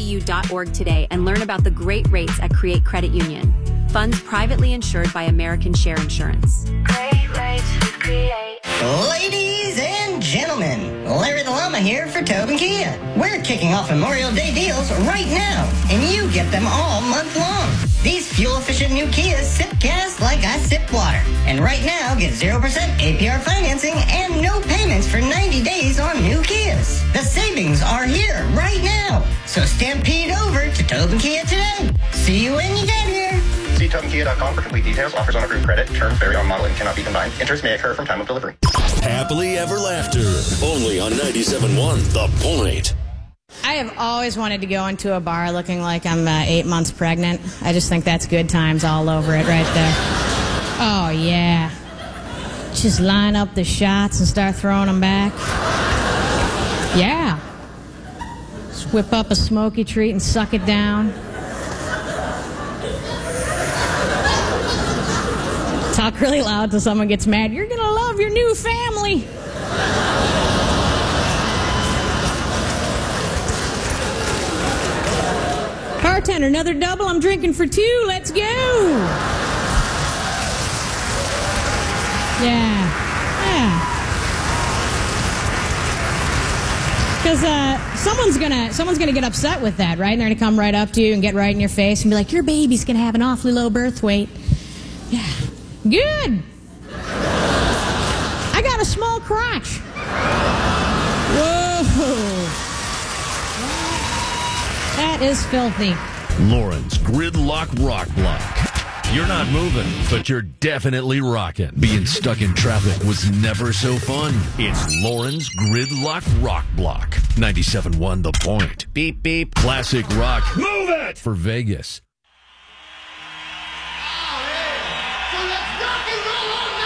createcu.org today and learn about the great rates at Create Credit Union. Funds privately insured by American Share Insurance. Great rates with Create. Ladies and gentlemen, Larry the Llama here for Tobin Kia. We're kicking off Memorial Day deals right now, and you get them all month long. These fuel-efficient new Kias sip gas like I sip water. And right now, get 0% APR financing and no payments for 90 days on new Kias. The savings are here right now. So stampede over to Tobin Kia today. See you when you get here. See TobinKia.com for complete details. Offers on approved credit. Terms vary on model and cannot be combined. Interest may occur from time of delivery. Happily Ever Laughter. Only on 97.1 The Point. I have always wanted to go into a bar looking like I'm 8 months pregnant. I just think that's good times all over it right there. Oh, yeah. Just line up the shots and start throwing them back. Yeah. Just whip up a smoky treat and suck it down. Talk really loud till someone gets mad. You're going to love your new family. Bartender, another double. I'm drinking for two. Let's go. Yeah. Because someone's gonna get upset with that, right? And they're gonna come right up to you and get right in your face and be like, "Your baby's gonna have an awfully low birth weight." Yeah. Good. I got a small crotch. Whoa. That is filthy. Lauren's Gridlock Rock Block. You're not moving, but you're definitely rocking. Being stuck in traffic was never so fun. It's Lauren's Gridlock Rock Block. 97.1 The Point. Beep, beep. Classic rock. Move it! For Vegas. So let's rock and roll on